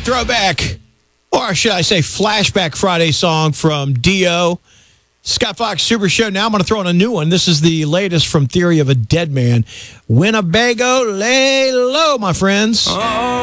throwback, or should I say flashback Friday song from Dio. Scott Fox Super Show. Now I'm going to throw in a new one. This is the latest from Theory of a Dead Man. Winnebago, lay low, my friends. Oh.